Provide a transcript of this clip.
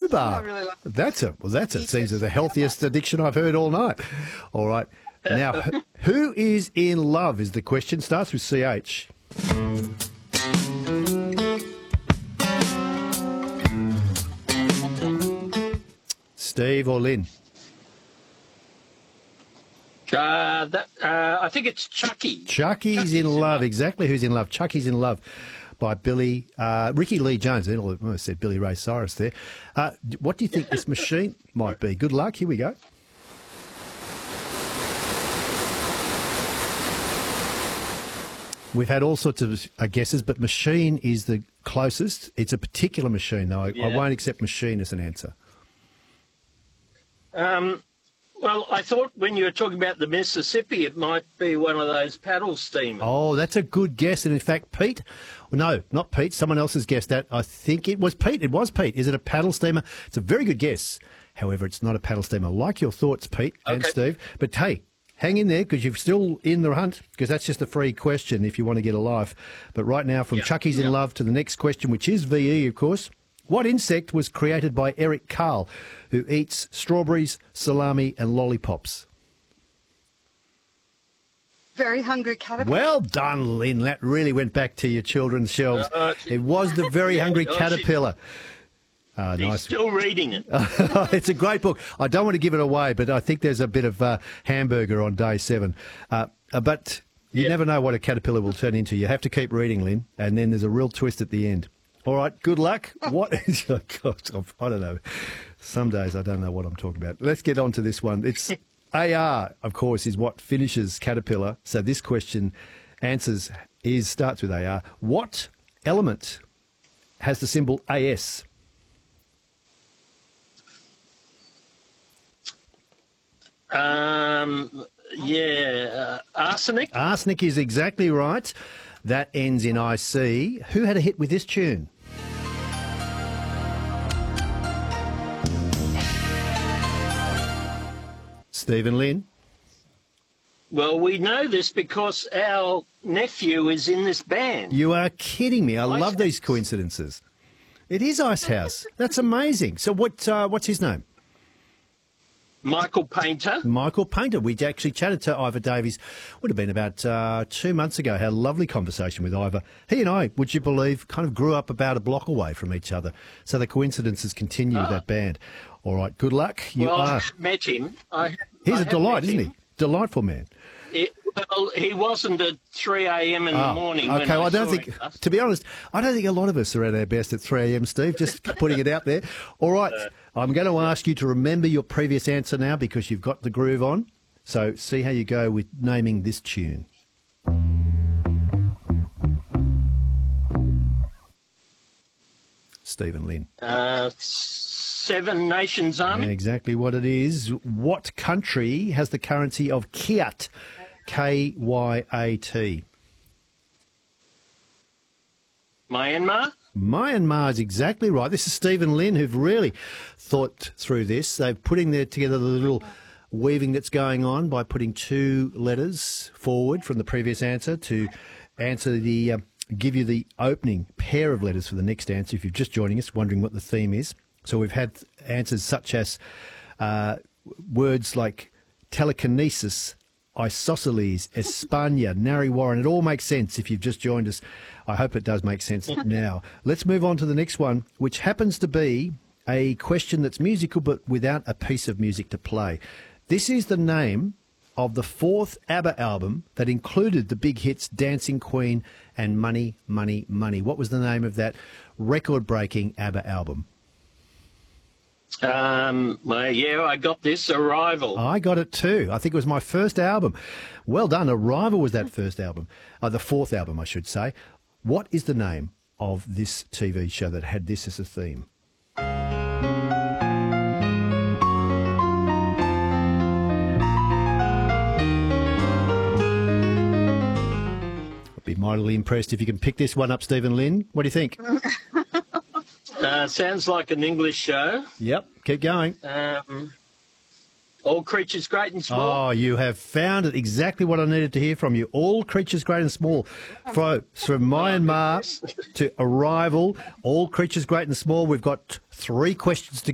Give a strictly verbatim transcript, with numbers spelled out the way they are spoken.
Rhubarb. really like That's a well. That's it. Seems the healthiest addiction I've heard all night. All right. Now, who is in love is the question. Starts with C H. Steve or Lynn? Uh, that, uh, I think it's Chucky. Chucky's, Chucky's in, in love. love. Exactly who's in love. Chucky's in love by Billy, uh, Ricky Lee Jones. I almost said Billy Ray Cyrus there. Uh, what do you think this machine might be? Good luck. Here we go. We've had all sorts of uh, guesses, but machine is the closest. It's a particular machine, though. I, Yeah. I won't accept machine as an answer. Um, well, I thought when you were talking about the Mississippi, it might be one of those paddle steamers. Oh, that's a good guess. And in fact, Pete, no, not Pete, someone else has guessed that. I think it was Pete. It was Pete. Is it a paddle steamer? It's a very good guess. However, it's not a paddle steamer. Like your thoughts, Pete and Okay. Steve. But hey, hang in there because you're still in the hunt, because that's just a free question if you want to get a life. But right now, from Yeah, Chucky's in yeah. love to the next question, which is V E, of course. What insect was created by Eric Carle, who eats strawberries, salami and lollipops? very hungry caterpillar. Well done, Lynn. That really went back to your children's shelves. Uh, she- It was the Very Hungry Oh, she- Caterpillar. Ah, He's nice. still reading it. It's a great book. I don't want to give it away, but I think there's a bit of uh, hamburger on day seven. Uh, uh, but you Yeah. never know what a caterpillar will turn into. You have to keep reading, Lynn, and then there's a real twist at the end. All right, good luck. What is oh God, I don't know. Some days I don't know what I'm talking about. Let's get on to this one. It's A R, of course, is what finishes caterpillar. So this question answers is starts with A R. What element has the symbol A S? Um, yeah, uh, arsenic. Arsenic is exactly right. That ends in I C. Who had a hit with this tune? Stephen Lynn. Well, we know this because our nephew is in this band. You are kidding me. I Ice love these House. coincidences. It is Ice House. That's amazing. So what? Uh, what's his name? Michael Painter. Michael Painter. We actually chatted to Ivor Davies, would have been about uh, two months ago. Had a lovely conversation with Ivor. He and I, would you believe, kind of grew up about a block away from each other. So the coincidences continue with that band. All right, good luck. You well, are. I met him. I, He's I a have delight, met isn't him. he? Delightful man. It, well, he wasn't at three a.m. in Ah, the morning. okay, when well, I, I don't saw think, him. to be honest, I don't think a lot of us are at our best at three a.m., Steve, just putting it out there. All right, I'm going to ask you to remember your previous answer now because you've got the groove on. So see how you go with naming this tune. Stephen Lynn. Uh, Seven Nations Army. Exactly what it is. What country has the currency of Kyat? K Y A T. Myanmar. Myanmar is exactly right. This is Stephen Lynn who've really thought through this. They're putting their, together the little weaving that's going on by putting two letters forward from the previous answer to answer the, uh, give you the opening pair of letters for the next answer if you're just joining us, wondering what the theme is. So we've had answers such as uh, words like telekinesis, isosceles, Espana, Narry Warren. It all makes sense if you've just joined us. I hope it does make sense now. Let's move on to the next one, which happens to be a question that's musical but without a piece of music to play. This is the name of the fourth ABBA album that included the big hits Dancing Queen and Money, Money, Money. What was the name of that record-breaking ABBA album? Um, well, yeah, I got this. Arrival. I got it too. I think it was my first album. Well done. Arrival was that first album. Uh, the fourth album, I should say. What is the name of this T V show that had this as a theme? I'd be mightily impressed if you can pick this one up, Stephen Lynn. What do you think? Uh, sounds like an English show. Yep, keep going. Um, all creatures great and small. Oh, you have found it. Exactly what I needed to hear from you. All creatures great and small. From, from Myanmar to Arrival, all creatures great and small. We've got three questions to